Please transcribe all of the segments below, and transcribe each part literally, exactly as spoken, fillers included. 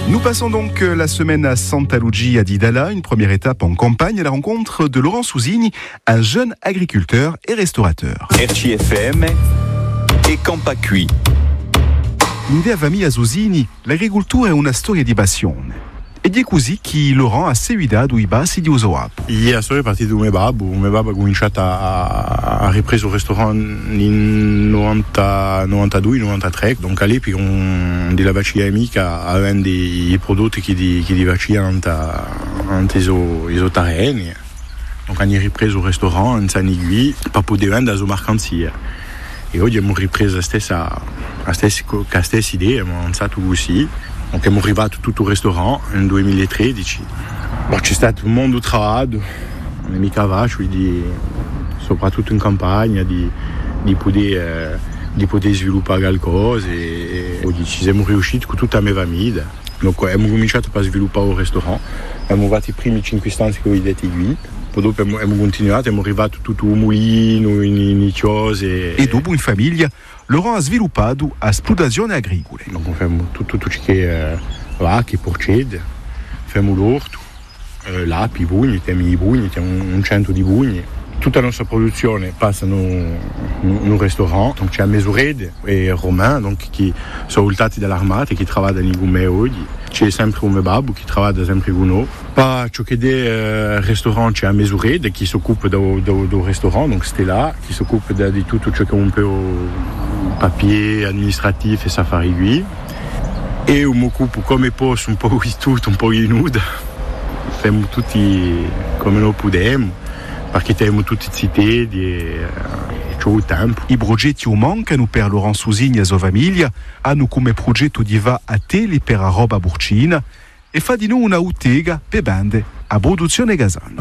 Nous passons donc la semaine à Santa Lucia di Dalla, une première étape en campagne à la rencontre de Laurent Souzigny, un jeune agriculteur et restaurateur. R C F M e Campacui. L'idea famiglia Souzigny, l'agricoltura è una storia di passione. Ed è così che Laurent ha seguito i passi di Usoapo. La storia è partita da mio babbo. Mio babbo ha cominciato a, a ripreso il ristorante nel novanta, novantadue novantatré. Donc all'epoca on della vaccia amica a vendere i prodotti che di, che di vaccia in questi terreni. Donc hanno ripreso il ristorante in San Igui per poter vendere le mercanzie. E oggi abbiamo ripreso la stessa, la stessa, la stessa idea, abbiamo avanzato così. Donc siamo arrivati tutto il ristorante nel duemilatredici. Bon, c'è stato un mondo di lavoro, non è mica facile, di, soprattutto in campagna, di, di, poter, eh, di poter sviluppare qualcosa. E, e ci siamo riusciti con tutta la mia famiglia. Donc abbiamo cominciato a sviluppare il ristorante, abbiamo fatto i primi cinque stanze che ho detto qui. Poi dopo abbiamo continuato, siamo arrivati tutto un mulino, in cose. E dopo in famiglia, Laurent ha sviluppato esplotazioni agricole. Donc facciamo tutto, tutto che è vacche, porcede, facciamo l'orto, eh, l'api, i bugni, temi i bugni, abbiamo un cento di bugni. Tutta la nostra produzione passa in un ristorante, donc c'è Mesurede e Romain, donc, che sono voltati dall'armata e che lavorano con me oggi. C'è sempre un mio babbo che lavora sempre con noi. Poi ciò che è il ristorante c'è Mesurede che si occupa del ristorante, donc Stella, che si occupa di tutto ciò che è un po' papier, amministrativo e safari qui. E io mi occupo come posso un po' di tutto, un po' di nudo. Facciamo tutti come noi possiamo. Perché abbiamo tutti zitti e c'è il tempo. I progetti mancano per Laurent Souzigny e sua famiglia, hanno come progetto di va a tele per la roba burcina e fa di noi una bottega per bande a produzione gasana.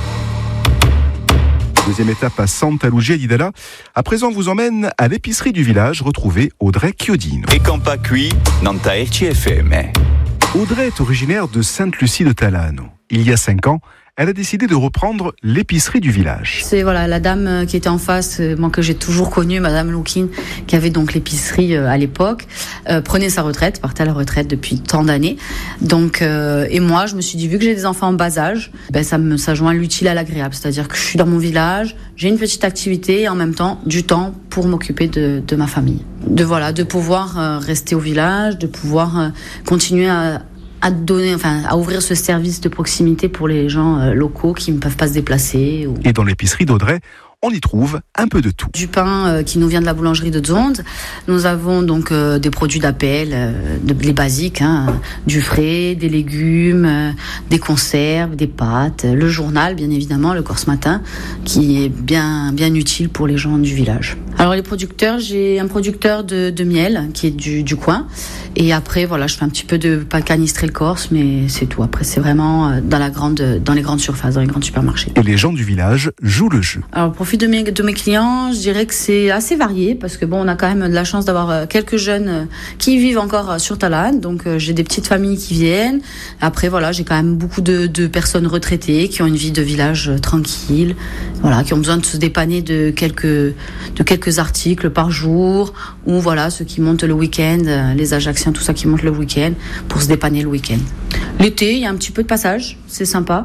Deuxième étape à Santa Lucia di Dalla. À présent, on vous emmène à l'épicerie du village retrouvée Audrey Chiodino. E Campacui, Nanta R C F M. Audrey est originaire de Sainte-Lucie de Talano. Il y a cinq ans, elle a décidé de reprendre l'épicerie du village. C'est voilà la dame qui était en face, moi que j'ai toujours connue, Madame Loukine, qui avait donc l'épicerie à l'époque, euh, prenait sa retraite, partait à la retraite depuis tant d'années. Donc euh, et moi, je me suis dit, vu que j'ai des enfants en bas âge, ben ça me ça joint l'utile à l'agréable, c'est-à-dire que je suis dans mon village, j'ai une petite activité et en même temps du temps pour m'occuper de, de ma famille. De voilà, de pouvoir euh, rester au village, de pouvoir euh, continuer à à donner, enfin, à ouvrir ce service de proximité pour les gens euh, locaux qui ne peuvent pas se déplacer. Ou... Et dans l'épicerie d'Audrey, on y trouve un peu de tout. Du pain euh, qui nous vient de la boulangerie de Zonde. Nous avons donc euh, des produits d'appel, euh, de, les basiques, hein, du frais, des légumes, euh, des conserves, des pâtes, le journal bien évidemment, le Corse Matin, qui est bien bien utile pour les gens du village. Alors les producteurs, j'ai un producteur de, de miel qui est du, du coin. Et après, voilà, je fais un petit peu de pas canistrer le Corse, mais c'est tout. Après, c'est vraiment dans la grande, dans les grandes surfaces, dans les grands supermarchés. Et les gens du village jouent le jeu. Alors, au profit de mes, de mes clients, je dirais que c'est assez varié, parce que bon, on a quand même de la chance d'avoir quelques jeunes qui vivent encore sur Tallagne. Donc, j'ai des petites familles qui viennent. Après, voilà, j'ai quand même beaucoup de, de personnes retraitées qui ont une vie de village tranquille, voilà, qui ont besoin de se dépanner de quelques, de quelques articles par jour, ou voilà, ceux qui montent le week-end, les Ajacciens, tout ça qui monte le week-end pour se dépanner le week-end. L'été, il y a un petit peu de passage, c'est sympa.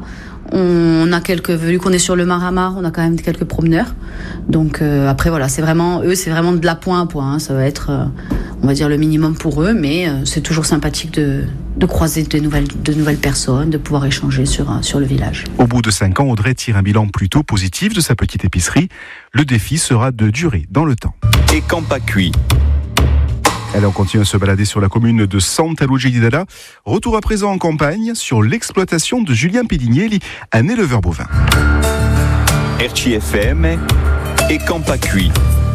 On a quelques, vu qu'on est sur le Mar-à-Mar, on a quand même quelques promeneurs. Donc euh, après voilà, c'est vraiment eux, c'est vraiment de la point à point. Hein. Ça va être, euh, on va dire le minimum pour eux, mais euh, c'est toujours sympathique de, de croiser de nouvelles, de nouvelles personnes, de pouvoir échanger sur euh, sur le village. Au bout de cinq ans, Audrey tire un bilan plutôt positif de sa petite épicerie. Le défi sera de durer dans le temps. Et Campacui. Allez, on continue à se balader sur la commune de Santa Lucia di Dalla. Retour à présent en campagne sur l'exploitation de Julien Pedignelli, un éleveur bovin. R C F M e Campacui.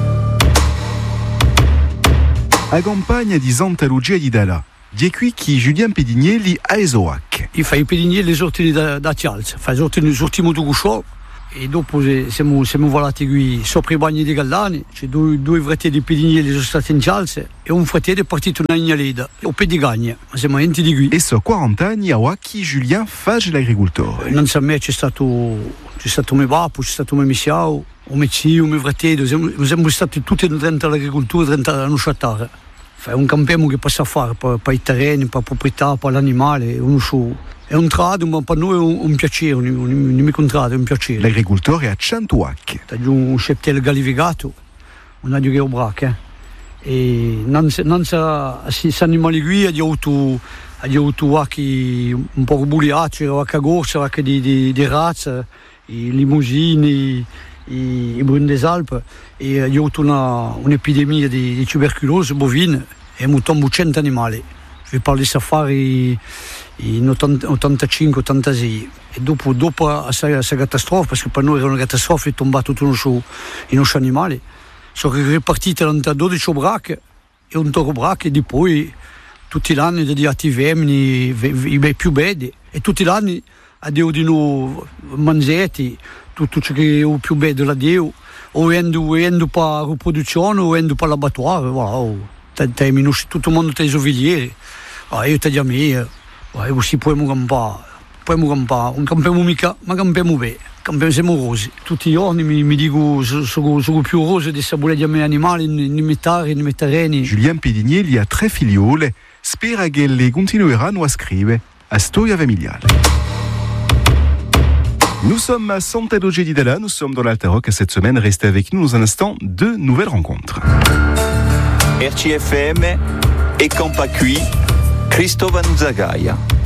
A campagna di Santa Lucia di Dalla, di qui chi Julien Pedignelli a Esoac. Il fa i pedignelli sortiti da, da Cialza, fa sortiti sortimo di Cusciò. E dopo siamo, siamo volati qui sopra i bagni di Gallani, c'è due, due fratelli di Pedignelli sono stati in Cialza e un fratello è partito in Agnaleda, o Pedigagna, ma siamo enti di qui. E so quaranta anni a chi Julien fa l'agricoltore. Non so a me c'è stato, c'è stato mio papà, c'è stato mio misiao, o mio zio, mio fratello, siamo, siamo stati tutti dentro l'agricoltura, dentro la nuotatara. È un campiamo che possa fare per, per i terreni, per la proprietà, per l'animale, un show. È un trado, ma per noi è un, un piacere, un, un, un, un contratto, è un piacere. L'agricoltore a Centuac. C'è un sceptello galivigato, un addio che brac, eh. E non sa questi animali qui ha avuto ha avuto anche un po' buliaci, anche gorsa, anche di, di, di razza, i limousini, i, i bruni des Alpes, e ha avuto una, un'epidemia di, di tuberculose bovine e abbiamo avuto cento animali. Vi parlo di safari in ottantacinque ottantasei e dopo, dopo questa catastrofe, perché per noi era una catastrofe, è tombato tutto su, i nostri animali. Sono ripartiti da dodici brac e un toro brac e poi tutti gli anni dedicati ai femmini, i più belli, e tutti gli anni a Dio di noi manzetti, tutto ciò che è più bello da Dio, o endo per la riproduzione o endo per l'abbattuare, voilà, termino tutto il mondo dei soviglieri, io ti dico, e così poi mi campare, poi mi campare, non campiamo mica, ma campiamo bene. Siamo rosi. Tutti i giorni mi, mi dico sono, sono più rosi di sabule di miei animali, nei miei terreni, nei miei terreni. Julien Pidignelli ha tre figliole, spera che le continueranno a scrivere a storia familiare. Nous sommes à Santa Doge di Della, nous sommes dans l'Alta Rock cette semaine. Restez avec nous dans un instant, deux nouvelles rencontres. R C F M e Campacui, Cristova Nuzagaia.